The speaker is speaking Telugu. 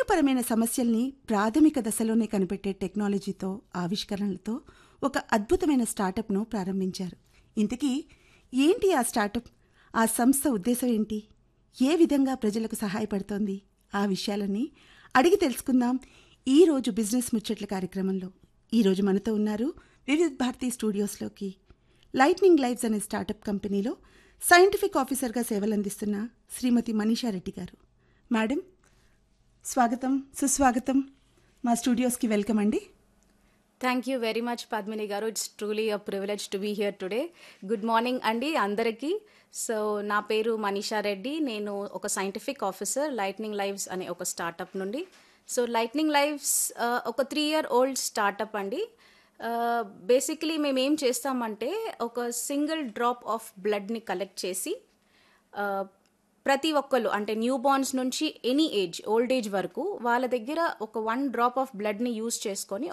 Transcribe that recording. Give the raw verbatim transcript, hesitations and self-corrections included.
జన్యుపరమైన సమస్యల్ని ప్రాథమిక దశలోనే కనిపెట్టే టెక్నాలజీతో, ఆవిష్కరణలతో ఒక అద్భుతమైన స్టార్టప్ను ప్రారంభించారు. ఇంతకీ ఏంటి ఆ స్టార్టప్? ఆ సంస్థ ఉద్దేశం ఏంటి? ఏ విధంగా ప్రజలకు సహాయపడుతోంది? ఆ విషయాలన్నీ అడిగి తెలుసుకుందాం ఈరోజు బిజినెస్ ముచ్చట్ల కార్యక్రమంలో. ఈరోజు మనతో ఉన్నారు వివిధ భారతి స్టూడియోస్లోకి లైట్నింగ్ లైవ్స్ అనే స్టార్టప్ కంపెనీలో సైంటిఫిక్ ఆఫీసర్గా సేవలందిస్తున్న శ్రీమతి మనీషా రెడ్డి గారు. మేడం, స్వాగతం, సుస్వాగతం. మా స్టూడియోస్కి వెల్కమ్ అండి. Thank you very much Padmini గారు. It's truly a privilege to be here today. Good morning అండి అందరికీ. సో నా పేరు మనీషా రెడ్డి. నేను ఒక సైంటిఫిక్ ఆఫీసర్ లైట్నింగ్ లైవ్స్ అనే ఒక స్టార్టప్ నుండి. సో లైట్నింగ్ లైవ్స్ ఒక త్రీ ఇయర్ ఓల్డ్ స్టార్టప్ అండి. బేసికలీ మేము ఏం చేస్తామంటే ఒక సింగిల్ డ్రాప్ ఆఫ్ బ్లడ్ని కలెక్ట్ చేసి ప్రతి ఒక్కళ్ళు అంటే న్యూ బార్న్స్ నుంచి ఎనీ ఏజ్ ఓల్డ్ ఏజ్ వరకు వాళ్ళ దగ్గర ఒక వన్ డ్రాప్ ఆఫ్ బ్లడ్ని యూజ్ చేసుకొని